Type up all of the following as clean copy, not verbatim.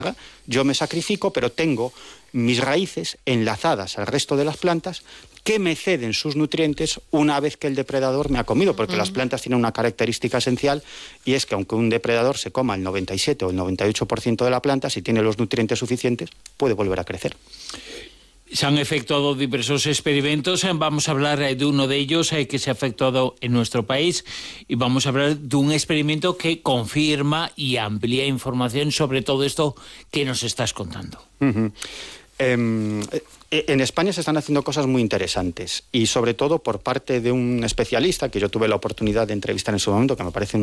yo me sacrifico, pero tengo mis raíces enlazadas al resto de las plantas que me ceden sus nutrientes una vez que el depredador me ha comido, porque las plantas tienen una característica esencial, y es que aunque un depredador se coma el 97 o el 98% de la planta, si tiene los nutrientes suficientes, puede volver a crecer. Se han efectuado diversos experimentos. Vamos a hablar de uno de ellos que se ha efectuado en nuestro país, y vamos a hablar de un experimento que confirma y amplía información sobre todo esto que nos estás contando. En España se están haciendo cosas muy interesantes, y sobre todo por parte de un especialista que yo tuve la oportunidad de entrevistar en su momento, que me parece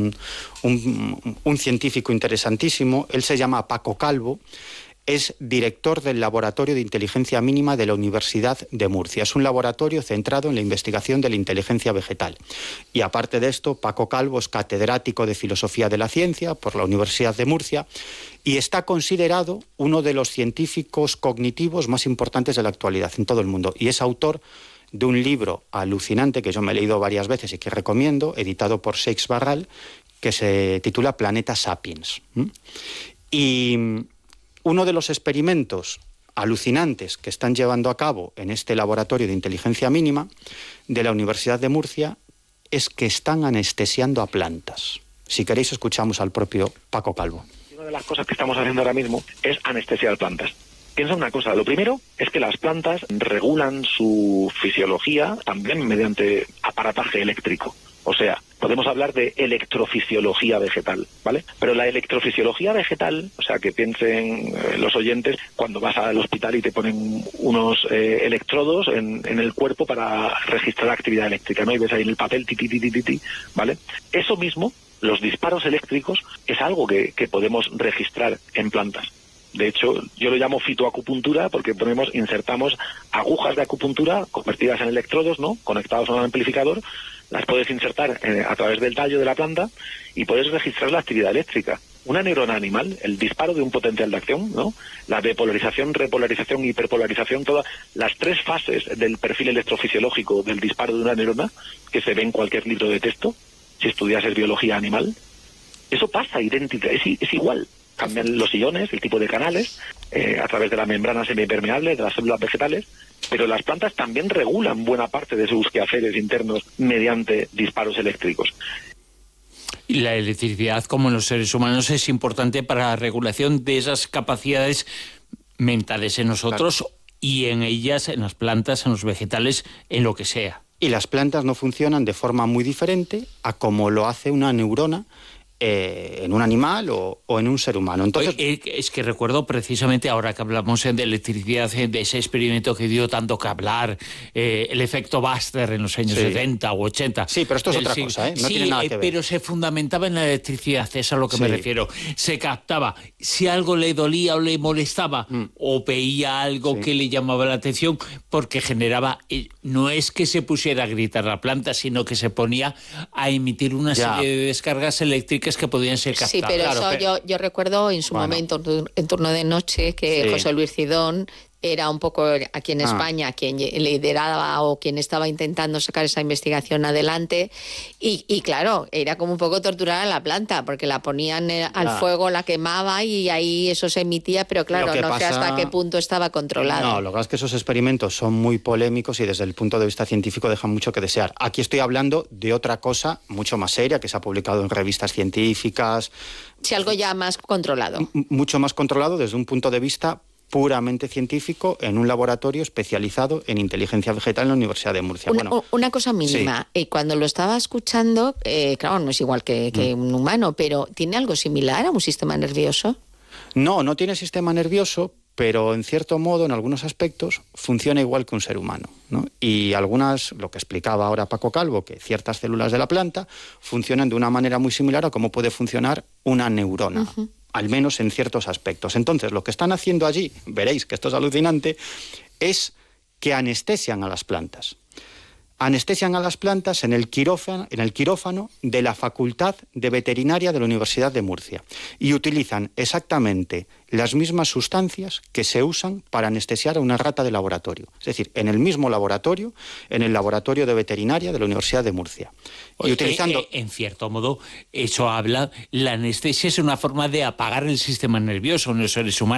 un científico interesantísimo. Él se llama Paco Calvo. Es director del Laboratorio de Inteligencia Mínima de la Universidad de Murcia. Es un laboratorio centrado en la investigación de la inteligencia vegetal. Y aparte de esto, Paco Calvo es catedrático de Filosofía de la Ciencia por la Universidad de Murcia y está considerado uno de los científicos cognitivos más importantes de la actualidad en todo el mundo. Y es autor de un libro alucinante que yo me he leído varias veces y que recomiendo, editado por Seix Barral, que se titula Planeta Sapiens. Y uno de los experimentos alucinantes que están llevando a cabo en este laboratorio de inteligencia mínima de la Universidad de Murcia es que están anestesiando a plantas. Si queréis, escuchamos al propio Paco Calvo. Una de las cosas que estamos haciendo ahora mismo es anestesiar plantas. Piensa una cosa, lo primero es que las plantas regulan su fisiología también mediante aparataje eléctrico. O sea, podemos hablar de electrofisiología vegetal, ¿vale? Pero la electrofisiología vegetal, o sea, que piensen los oyentes cuando vas al hospital y te ponen unos electrodos en el cuerpo para registrar actividad eléctrica, ¿no? Y ves ahí en el papel, ¿vale? Eso mismo, los disparos eléctricos, es algo que podemos registrar en plantas. De hecho, yo lo llamo fitoacupuntura porque insertamos agujas de acupuntura convertidas en electrodos, ¿no? Conectados a un amplificador. Las puedes insertar a través del tallo de la planta y puedes registrar la actividad eléctrica. Una neurona animal, el disparo de un potencial de acción, ¿no? La depolarización, repolarización, hiperpolarización, todas las tres fases del perfil electrofisiológico del disparo de una neurona, que se ve en cualquier libro de texto, si estudiases biología animal, eso pasa idéntica, es igual. Cambian los iones, el tipo de canales, a través de la membrana semipermeable de las células vegetales, pero las plantas también regulan buena parte de sus quehaceres internos mediante disparos eléctricos. Y la electricidad, como en los seres humanos, es importante para la regulación de esas capacidades mentales en nosotros, claro, y en ellas, en las plantas, en los vegetales, en lo que sea. Y las plantas no funcionan de forma muy diferente a como lo hace una neurona en un animal o en un ser humano. Entonces, es que recuerdo precisamente ahora que hablamos de electricidad, de ese experimento que dio tanto que hablar, el efecto Buster en los años 70 o 80. Sí, pero esto es otra cosa, no tiene nada que ver. Pero se fundamentaba en la electricidad, es a lo que me refiero. Se captaba si algo le dolía o le molestaba o veía algo que le llamaba la atención, porque generaba, no es que se pusiera a gritar la planta, sino que se ponía a emitir una serie de descargas eléctricas que podían ser captadas. Sí, pero claro, eso yo recuerdo en su momento, en Turno de Noche, que José Luis Cidón era un poco aquí en España quien lideraba o quien estaba intentando sacar esa investigación adelante y claro, era como un poco torturar a la planta porque la ponían al fuego, la quemaba y ahí eso se emitía, pero claro, no sé hasta qué punto estaba controlado. No, lo que pasa es que esos experimentos son muy polémicos y desde el punto de vista científico dejan mucho que desear. Aquí estoy hablando de otra cosa mucho más seria que se ha publicado en revistas científicas. Sí, algo ya más controlado. Mucho más controlado desde un punto de vista puramente científico en un laboratorio especializado en inteligencia vegetal en la Universidad de Murcia. Una cosa mínima, cuando lo estaba escuchando, claro, no es igual que un humano, pero ¿tiene algo similar a un sistema nervioso? No tiene sistema nervioso, pero en cierto modo, en algunos aspectos, funciona igual que un ser humano, ¿no? Y lo que explicaba ahora Paco Calvo, que ciertas células de la planta funcionan de una manera muy similar a cómo puede funcionar una neurona. Al menos en ciertos aspectos. Entonces, lo que están haciendo allí, veréis que esto es alucinante, es que anestesian a las plantas. anestesian a las plantas en el quirófano de la Facultad de Veterinaria de la Universidad de Murcia y utilizan exactamente las mismas sustancias que se usan para anestesiar a una rata de laboratorio. Es decir, en el mismo laboratorio, en el Laboratorio de Veterinaria de la Universidad de Murcia. Y utilizando... En cierto modo, eso habla, la anestesia es una forma de apagar el sistema nervioso en los seres humanos.